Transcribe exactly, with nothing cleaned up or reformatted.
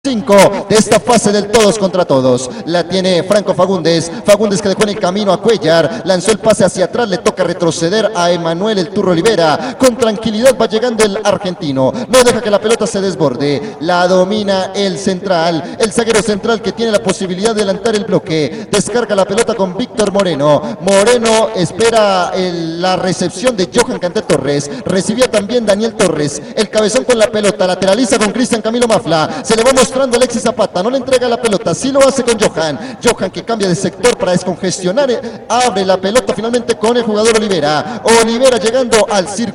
cinco de esta fase del todos contra todos. La tiene Franco Fagundes. Fagundes que dejó en el camino a Cuellar. Lanzó el pase hacia atrás. Le toca retroceder a Emanuel el Turro Olivera. Con tranquilidad va llegando el argentino. No deja que la pelota se desborde. La domina el central. El zaguero central que tiene la posibilidad de adelantar el bloque. Descarga la pelota con Víctor Moreno. Moreno espera el, la recepción de Johan Canté Torres. Recibía también Daniel Torres. El cabezón con la pelota. Lateraliza con Cristian Camilo Mafla. Se le va mostrando Alexis Zapata, no le entrega la pelota, sí lo hace con Johan, Johan que cambia de sector para descongestionar, abre la pelota finalmente con el jugador Olivera, Olivera llegando al círculo.